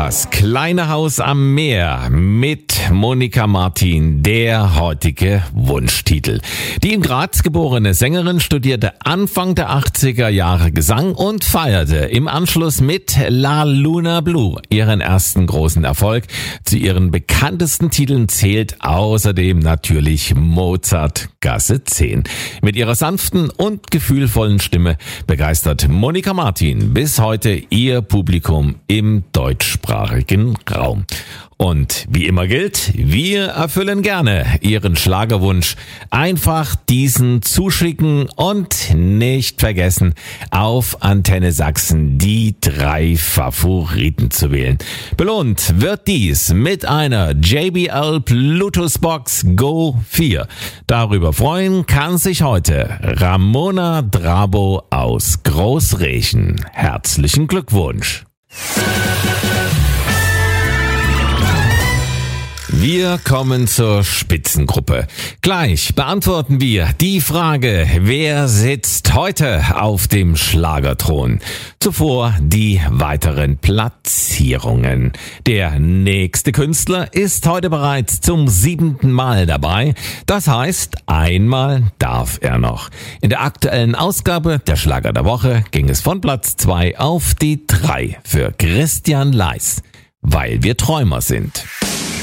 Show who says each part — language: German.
Speaker 1: Das kleine Haus am Meer mit Monika Martin, der heutige Wunschtitel. Die in Graz geborene Sängerin studierte Anfang der 80er Jahre Gesang und feierte im Anschluss mit La Luna Blue ihren ersten großen Erfolg. Zu ihren bekanntesten Titeln zählt außerdem natürlich Mozart Gasse 10. Mit ihrer sanften und gefühlvollen Stimme begeistert Monika Martin bis heute ihr Publikum im deutschsprachigen Raum. Und wie immer gilt, wir erfüllen gerne Ihren Schlagerwunsch. Einfach diesen zuschicken und nicht vergessen, auf Antenne Sachsen die 3 Favoriten zu wählen. Belohnt wird dies mit einer JBL Bluetooth Box Go 4. Darüber freuen kann sich heute Ramona Drabo aus Großrechen. Herzlichen Glückwunsch! Wir kommen zur Spitzengruppe. Gleich beantworten wir die Frage, wer sitzt heute auf dem Schlagerthron? Zuvor die weiteren Platzierungen. Der nächste Künstler ist heute bereits zum 7. Mal dabei. Das heißt, einmal darf er noch. In der aktuellen Ausgabe der Schlager der Woche ging es von Platz 2 auf die 3 für Christian Leis, weil wir Träumer sind.